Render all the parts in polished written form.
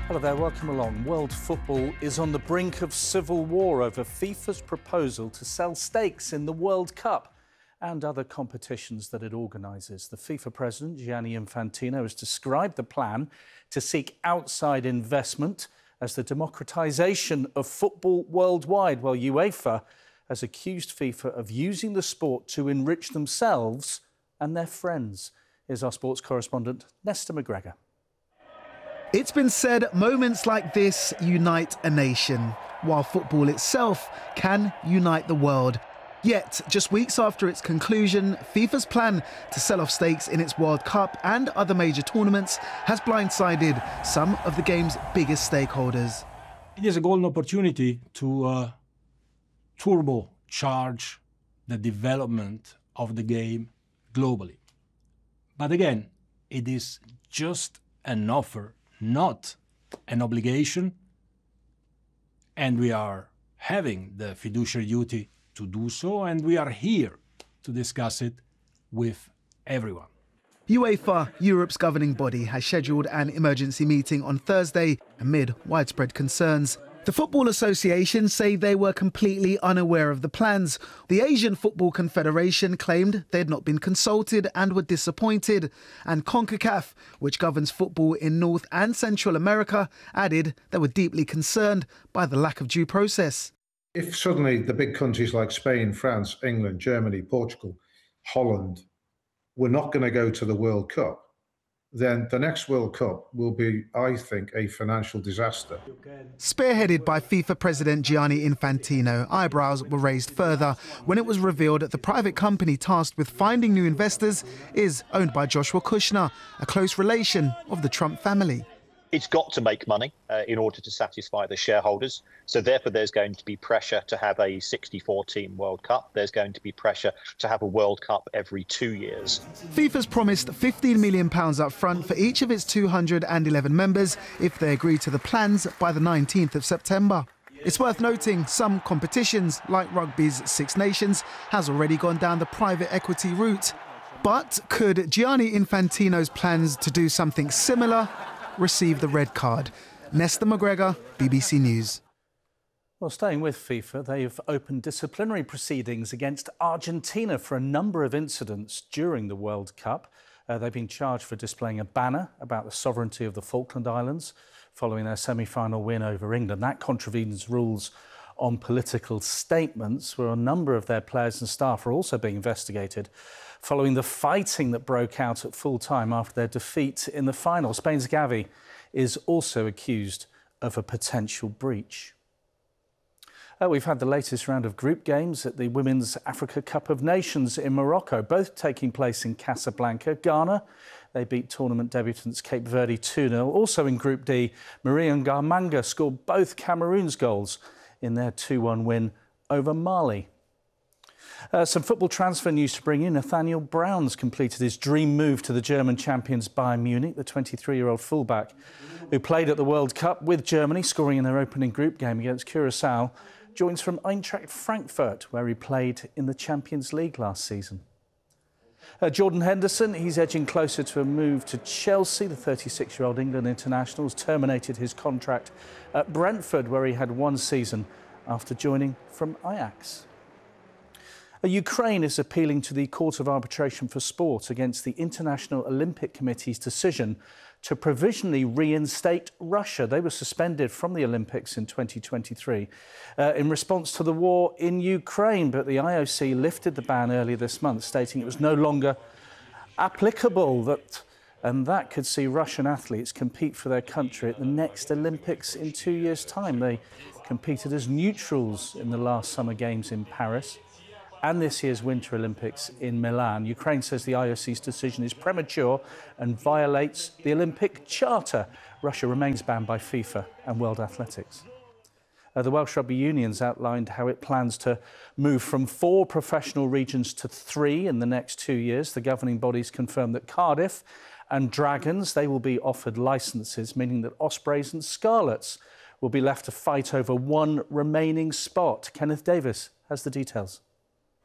Hello there, welcome along. World football is on the brink of civil war over FIFA's proposal to sell stakes in the World Cup and other competitions that it organises. The FIFA president, Gianni Infantino, has described the plan to seek outside investment as the democratisation of football worldwide, while UEFA has accused FIFA of using the sport to enrich themselves and their friends. Here's our sports correspondent, Nesta McGregor. It's been said moments like this unite a nation, while football itself can unite the world. Yet, just weeks after its conclusion, FIFA's plan to sell off stakes in its World Cup and other major tournaments has blindsided some of the game's biggest stakeholders. It is a golden opportunity to turbocharge the development of the game globally. But again, it is just an offer, not an obligation, and we are having the fiduciary duty to do so, and we are here to discuss it with everyone. UEFA, Europe's governing body, has scheduled an emergency meeting on Thursday amid widespread concerns. The Football Association say they were completely unaware of the plans. The Asian Football Confederation claimed they had not been consulted and were disappointed. And CONCACAF, which governs football in North and Central America, added they were deeply concerned by the lack of due process. If suddenly the big countries like Spain, France, England, Germany, Portugal, Holland were not going to go to the World Cup, then the next World Cup will be, I think, a financial disaster. Spearheaded by FIFA President Gianni Infantino, eyebrows were raised further when it was revealed that the private company tasked with finding new investors is owned by Joshua Kushner, a close relation of the Trump family. It's got to make money in order to satisfy the shareholders. So therefore, there's going to be pressure to have a 64-team World Cup. There's going to be pressure to have a World Cup every 2 years. FIFA's promised £15 million up front for each of its 211 members if they agree to the plans by the 19th of September. It's worth noting some competitions, like rugby's Six Nations, has already gone down the private equity route. But could Gianni Infantino's plans to do something similar receive the red card? Nesta McGregor, BBC News. Well, staying with FIFA, they've opened disciplinary proceedings against Argentina for a number of incidents during the World Cup. They've been charged for displaying a banner about the sovereignty of the Falkland Islands following their semi-final win over England. That contravenes rules on political statements, where a number of their players and staff are also being investigated following the fighting that broke out at full time after their defeat in the final. Spain's Gavi is also accused of a potential breach. We've had the latest round of group games at the Women's Africa Cup of Nations in Morocco, both taking place in Casablanca. Ghana, they beat tournament debutants Cape Verde 2-0. Also in Group D, Maria Ngamanga scored both Cameroon's goals in their 2-1 win over Mali. Some football transfer news to bring you. Nathaniel Brown's completed his dream move to the German champions Bayern Munich. The 23-year-old fullback, who played at the World Cup with Germany, scoring in their opening group game against Curaçao, joins from Eintracht Frankfurt, where he played in the Champions League last season. Jordan Henderson, he's edging closer to a move to Chelsea. The 36-year-old England international has terminated his contract at Brentford, where he had one season after joining from Ajax. Ukraine is appealing to the Court of Arbitration for Sport against the International Olympic Committee's decision to provisionally reinstate Russia. They were suspended from the Olympics in 2023 in response to the war in Ukraine, but the IOC lifted the ban earlier this month, stating it was no longer applicable, and that could see Russian athletes compete for their country at the next Olympics in 2 years' time. They competed as neutrals in the last Summer Games in Paris and this year's Winter Olympics in Milan. Ukraine says the IOC's decision is premature and violates the Olympic Charter. Russia remains banned by FIFA and World Athletics. The Welsh Rugby Union's outlined how it plans to move from 4 professional regions to 3 in the next 2 years. The governing bodies confirmed that Cardiff and Dragons, they will be offered licences, meaning that Ospreys and Scarlets will be left to fight over one remaining spot. Kenneth Davis has the details.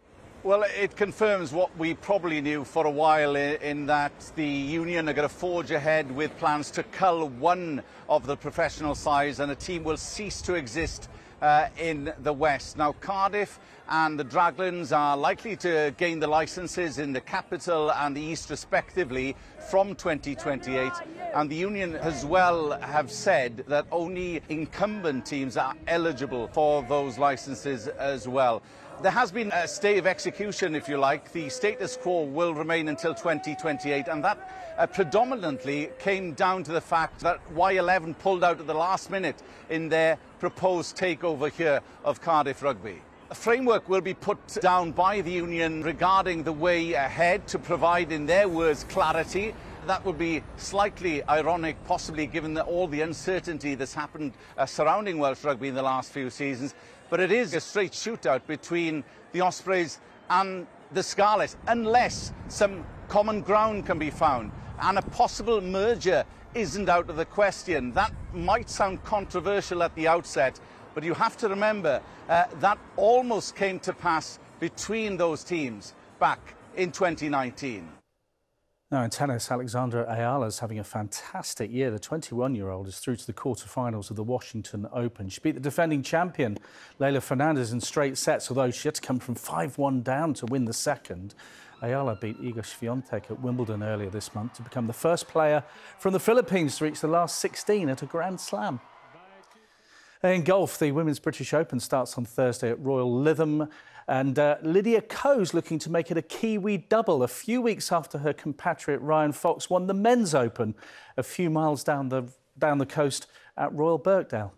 Well, it confirms what we probably knew for a while in that the Union are going to forge ahead with plans to cull one of the professional sides and a team will cease to exist in the West. Now, Cardiff and the Draglins are likely to gain the licences in the capital and the East respectively from 2028, and the Union as well have said that only incumbent teams are eligible for those licences as well. There has been a stay of execution, if you like. The status quo will remain until 2028, and that predominantly came down to the fact that Y11 pulled out at the last minute in their proposed takeover here of Cardiff Rugby. A framework will be put down by the Union regarding the way ahead to provide, in their words, clarity. That would be slightly ironic, possibly, given all the uncertainty that's happened surrounding Welsh rugby in the last few seasons. But it is a straight shootout between the Ospreys and the Scarlets, unless some common ground can be found. And a possible merger isn't out of the question. That might sound controversial at the outset, but you have to remember that almost came to pass between those teams back in 2019. Now in tennis, Alexandra Ayala is having a fantastic year. The 21-year-old is through to the quarterfinals of the Washington Open. She beat the defending champion, Leylah Fernandez, in straight sets, although she had to come from 5-1 down to win the second. Ayala beat Iga Swiatek at Wimbledon earlier this month to become the first player from the Philippines to reach the last 16 at a Grand Slam. In golf, the Women's British Open starts on Thursday at Royal Lytham. And Lydia Ko's looking to make it a Kiwi double a few weeks after her compatriot Ryan Fox won the Men's Open a few miles down the coast at Royal Birkdale.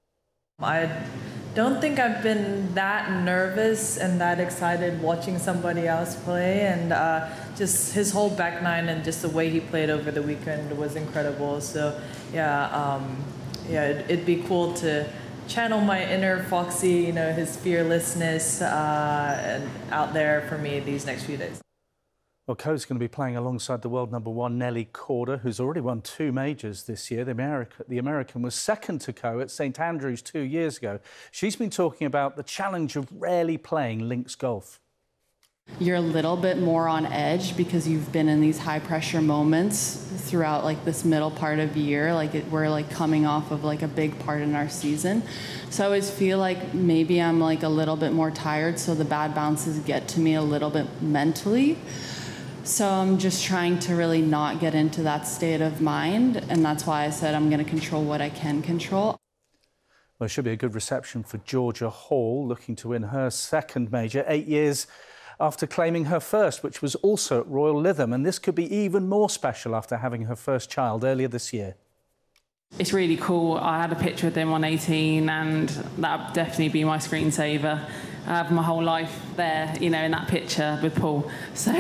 I don't think I've been that nervous and that excited watching somebody else play, and just his whole back nine and just the way he played over the weekend was incredible. So yeah, it'd be cool to channel my inner Foxy, you know, his fearlessness and out there for me these next few days. Well, Ko's going to be playing alongside the world #1 Nelly Korda, who's already won 2 majors this year. The American was second to Ko at St Andrews 2 years ago. She's been talking about the challenge of rarely playing links golf. You're a little bit more on edge because you've been in these high pressure moments throughout like this middle part of the year. We're like coming off of like a big part in our season. So I always feel like maybe I'm like a little bit more tired, so the bad bounces get to me a little bit mentally. So I'm just trying to really not get into that state of mind, and that's why I said I'm going to control what I can control. Well, it should be a good reception for Georgia Hall, looking to win her second major 8 years after claiming her first, which was also at Royal Lytham. And this could be even more special after having her first child earlier this year. It's really cool. I had a picture with him on 18, and that would definitely be my screensaver. I have my whole life there, you know, in that picture with Paul. So,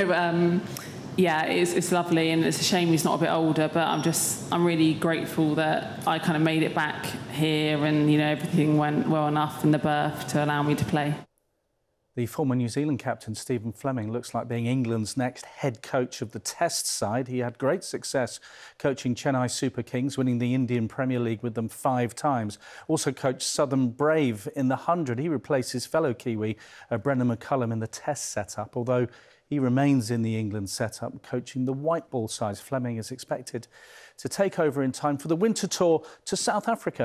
yeah, it's lovely, and it's a shame he's not a bit older, but I'm really grateful that I kind of made it back here, and, you know, everything went well enough in the birth to allow me to play. The former New Zealand captain, Stephen Fleming, looks like being England's next head coach of the Test side. He had great success coaching Chennai Super Kings, winning the Indian Premier League with them 5 times. Also coached Southern Brave in the 100. He replaces fellow Kiwi Brendan McCullum in the Test setup, although he remains in the England setup, coaching the white ball sides. Fleming is expected to take over in time for the winter tour to South Africa.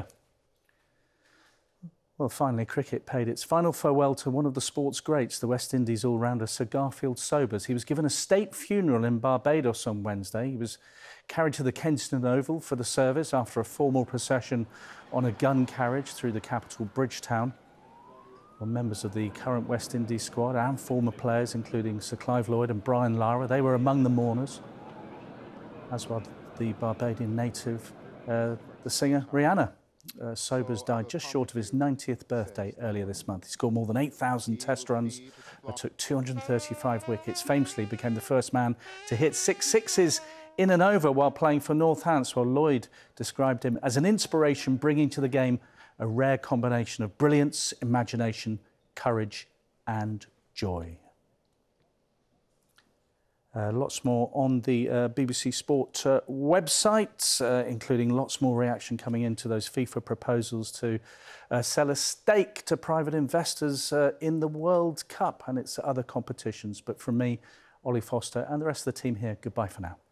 Well, finally, cricket paid its final farewell to one of the sport's greats, the West Indies all-rounder Sir Garfield Sobers. He was given a state funeral in Barbados on Wednesday. He was carried to the Kensington Oval for the service after a formal procession on a gun carriage through the capital, Bridgetown. Well, members of the current West Indies squad and former players, including Sir Clive Lloyd and Brian Lara, they were among the mourners, as well the Barbadian native, the singer Rihanna. Sobers died just short of his 90th birthday earlier this month. He scored more than 8,000 test runs, took 235 wickets, famously became the first man to hit 6 sixes in an over while playing for Northants. Well, Lloyd described him as an inspiration, bringing to the game a rare combination of brilliance, imagination, courage and joy. Lots more on the BBC Sport website, including lots more reaction coming into those FIFA proposals to sell a stake to private investors in the World Cup and its other competitions. But from me, Ollie Foster, and the rest of the team here, goodbye for now.